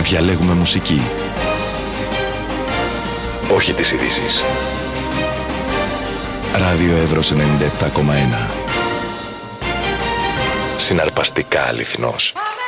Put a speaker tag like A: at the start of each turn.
A: Διαλέγουμε μουσική, όχι τις ειδήσεις. Ράδιο Εύρος 97,1. Συναρπαστικά αληθινός.